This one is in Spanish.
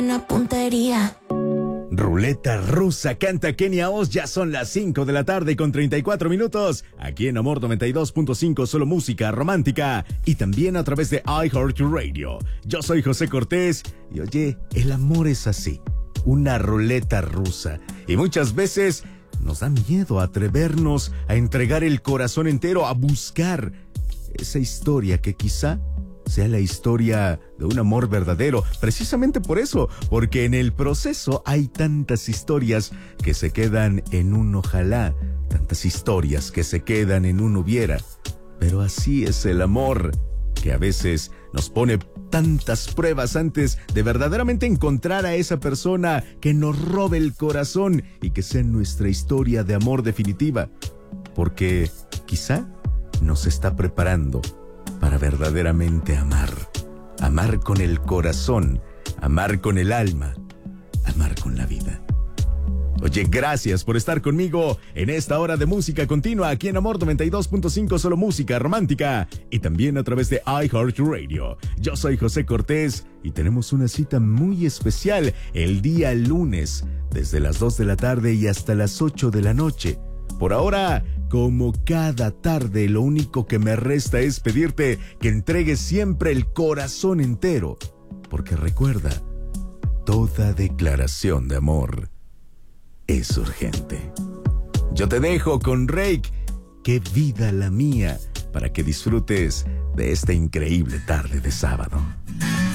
Una puntería. Ruleta rusa, canta Kenia Oz. Ya son las 5 de la tarde con 34 minutos. Aquí en Amor 92.5, solo música romántica. Y también a través de iHeartRadio. Yo soy José Cortés. Y oye, el amor es así. Una ruleta rusa. Y muchas veces nos da miedo atrevernos a entregar el corazón entero, a buscar esa historia que quizá sea la historia de un amor verdadero. Precisamente por eso, porque en el proceso hay tantas historias que se quedan en un ojalá, tantas historias que se quedan en un hubiera. Pero así es el amor, que a veces nos pone tantas pruebas antes de verdaderamente encontrar a esa persona que nos robe el corazón y que sea nuestra historia de amor definitiva. Porque quizá nos está preparando para verdaderamente amar. Amar con el corazón, amar con el alma, amar con la vida. Oye, gracias por estar conmigo en esta hora de música continua aquí en Amor 92.5, solo música romántica, y también a través de iHeartRadio. Yo soy José Cortés y tenemos una cita muy especial el día lunes, desde las 2 de la tarde y hasta las 8 de la noche. Por ahora, como cada tarde, lo único que me resta es pedirte que entregues siempre el corazón entero, porque recuerda, toda declaración de amor es urgente. Yo te dejo con Rake, qué vida la mía, para que disfrutes de esta increíble tarde de sábado.